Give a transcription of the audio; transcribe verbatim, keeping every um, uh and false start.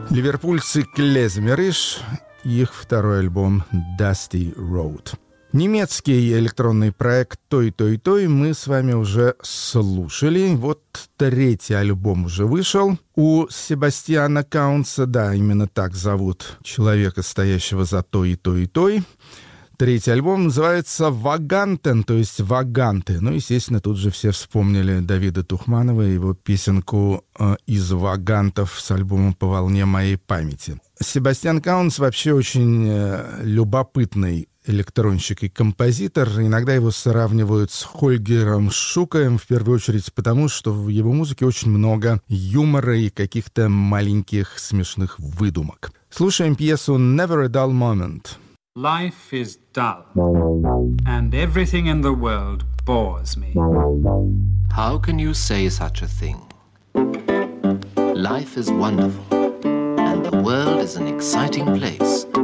Ливерпульцы Клезмериш, их второй альбом «Dusty Road». Немецкий электронный проект «Той-той-той» мы с вами уже слушали. Вот третий альбом уже вышел. У Себастьяна Каунца, да, именно так зовут человека, стоящего за «Той и той и той». Третий альбом называется «Вагантен», то есть «Ваганты». Ну, естественно, тут же все вспомнили Давида Тухманова и его песенку э, «Из вагантов» с альбомом «По волне моей памяти». Себастьян Каунц вообще очень э, любопытный электронщик и композитор. Иногда его сравнивают с Хольгером Шукаем, в первую очередь потому, что в его музыке очень много юмора и каких-то маленьких смешных выдумок. Слушаем пьесу «Never a Dull Moment». Life is dull, and everything in the world bores me. How can you say such a thing? Life is wonderful, and the world is an exciting place.